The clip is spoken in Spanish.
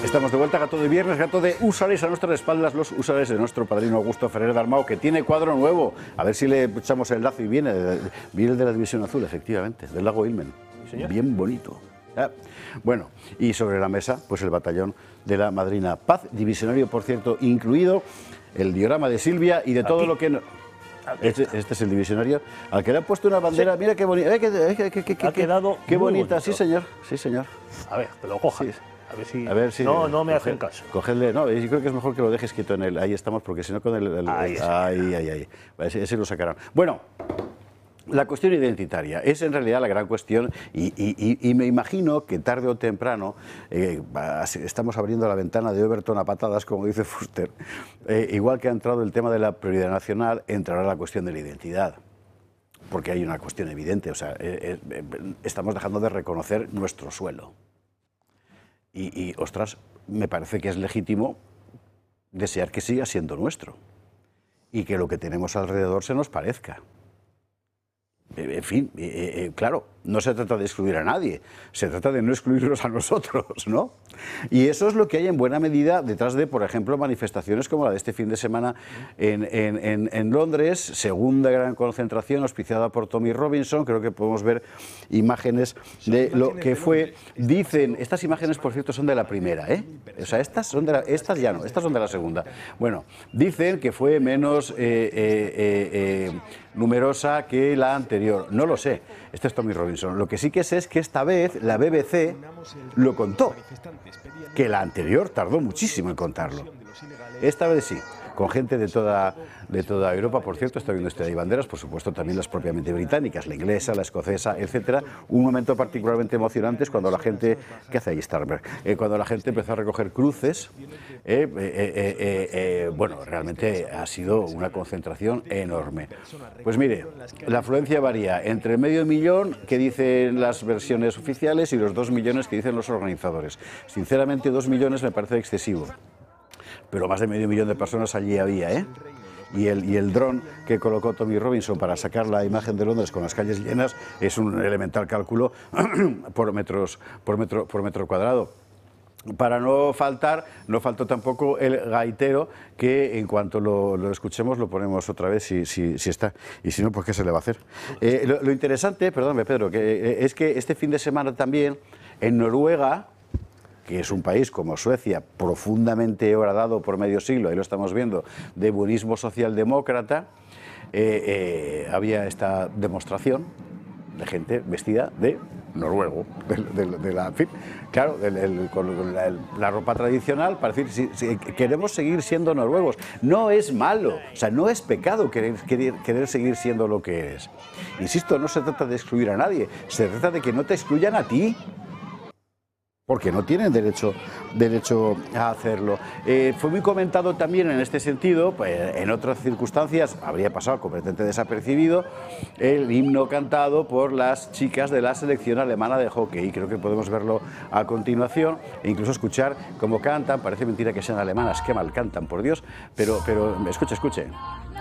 Estamos de vuelta, Gato de Viernes, Gato de Húsares, a nuestras espaldas los húsares de nuestro padrino Augusto Ferrer Dalmau, que tiene cuadro nuevo. A ver si le echamos el lazo y viene el de la División Azul, efectivamente, del Lago Ilmen. Sí, bien bonito. Bueno, y sobre la mesa, pues el batallón de la Madrina Paz, divisionario, por cierto, incluido el diorama de Silvia y de todo aquí. lo que... Este es el divisionario al que le han puesto una bandera. Sí. Mira qué bonita. Ha quedado qué bonita, bonito. Sí, señor. Sí, señor. A ver, que lo cojas. Sí. A ver si no me hacen hacen caso. Cogedle, no, yo creo que es mejor que lo dejes quieto en el. Ahí estamos, porque si no con ahí. Ese lo sacarán. Bueno, la cuestión identitaria es en realidad la gran cuestión y me imagino que tarde o temprano estamos abriendo la ventana de Overton a patadas, como dice Fuster. Igual que ha entrado el tema de la prioridad nacional, entrará la cuestión de la identidad. Porque hay una cuestión evidente, o sea, estamos dejando de reconocer nuestro suelo. Ostras, me parece que es legítimo desear que siga siendo nuestro y que lo que tenemos alrededor se nos parezca. En fin, claro, no se trata de excluir a nadie, se trata de no excluirnos a nosotros, ¿no? Y eso es lo que hay en buena medida detrás de, por ejemplo, manifestaciones como la de este fin de semana en Londres, segunda gran concentración auspiciada por Tommy Robinson. Creo que podemos ver imágenes de lo que fue. Dicen, estas imágenes, por cierto, son de la primera, ¿eh? O sea, estas son estas ya no, estas son de la segunda. Bueno, dicen que fue menos numerosa que la anterior. No lo sé. Este es Tommy Robinson. Lo que sí que sé es que esta vez la BBC lo contó, que la anterior tardó muchísimo en contarlo. Esta vez sí, con gente de toda Europa. Por cierto, está viendo usted ahí banderas, por supuesto también las propiamente británicas, la inglesa, la escocesa, etcétera. Un momento particularmente emocionante es cuando la gente, ¿qué hace ahí Starmer? Cuando la gente empezó a recoger cruces. Bueno, realmente ha sido una concentración enorme. Pues mire, la afluencia varía entre medio millón que dicen las versiones oficiales y los 2 millones que dicen los organizadores. Sinceramente, 2 millones me parece excesivo. Pero más de medio millón de personas allí había, ¿eh? Y el dron que colocó Tommy Robinson para sacar la imagen de Londres con las calles llenas es un elemental cálculo por metro cuadrado. Para no faltó tampoco el gaitero, que en cuanto lo escuchemos lo ponemos otra vez si está, y si no, pues ¿qué se le va a hacer? Lo interesante, perdóname Pedro, es que este fin de semana también en Noruega, que es un país como Suecia, profundamente horadado por medio siglo, ahí lo estamos viendo, de buenismo socialdemócrata, había esta demostración de gente vestida de noruego, con la ropa tradicional, para decir, si queremos seguir siendo noruegos. No es malo, o sea, no es pecado querer seguir siendo lo que eres. Insisto, no se trata de excluir a nadie, se trata de que no te excluyan a ti, porque no tienen derecho a hacerlo. Fue muy comentado también en este sentido, pues, en otras circunstancias habría pasado completamente desapercibido, el himno cantado por las chicas de la selección alemana de hockey. Creo que podemos verlo a continuación e incluso escuchar cómo cantan. Parece mentira que sean alemanas, qué mal cantan, por Dios, pero escuche.